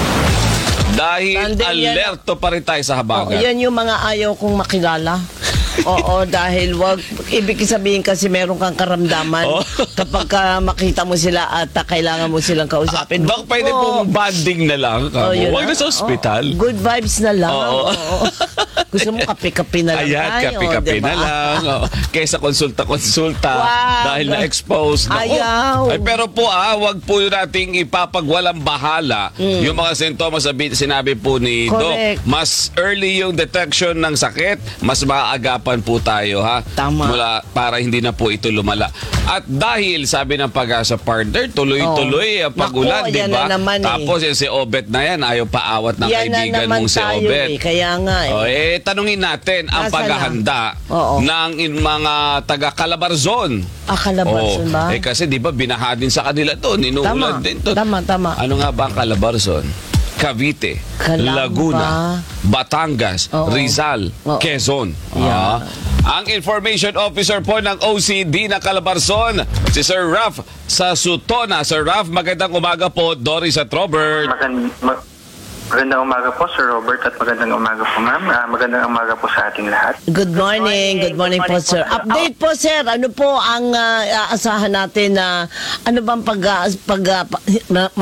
Dahil Tandem yan. alerto pa rin tayo sa Oo, habagat. yan yung mga ayaw kong makilala. Oo, dahil wag, ibig sabihin kasi meron kang karamdaman Oh. kapag ka makita mo sila at uh, kailangan mo silang kausapin. Dok, pwede Oo. pong banding na lang. Oh, Kamo. yun Huwag na na. sa ospital. Oo, good vibes na lang. Oo. Oo. Gusto mo kape-kape na lang Ayan, tayo, kape-kape diba? na lang. Oh, kaysa konsulta-konsulta Wag. dahil na-expose. Naku. Ayaw. Ay, pero po ah, wag po nating ipapagwalang bahala yung mga sintomas sabi, sinabi po ni Doc. Correct. Mas early yung detection ng sakit, mas maaagapan po tayo ha. Tama. Mula, para hindi na po ito lumala. At dahil sabi ng Pag-asa partner, tuloy-tuloy ang pag-ulan, Naku, di yan ba? na naman eh. Tapos yung si Obet na yan, ayaw paawat ng Yan na kaibigan naman mong si tayo Obet. eh, kaya nga eh. O, eh, tanungin natin ang Nasaan paghahanda Oo. ng in, mga taga-Calabarzon. Ah, Calabarzon Oo. ba? Eh kasi di ba binaha din sa kanila to, ninuulan Tama, din to. tama, tama. Ano nga ba ang Calabarzon? Cavite, Calamba. Laguna, Batangas, Oo. Rizal, Oo. Quezon. Yeah. Ah. Ang Information Officer po ng O C D na Calabarzon, si Sir Raf sa Sutona. Sir Raf, magandang umaga po, Doris at Robert. Magand- ma- magandang umaga po, Sir Robert, at magandang umaga po, ma'am. Ah, magandang umaga po sa ating lahat. Good morning. Good morning, po, sir. Update po, sir. Ano po ang uh, aasahan natin na ano bang pag, pag, pag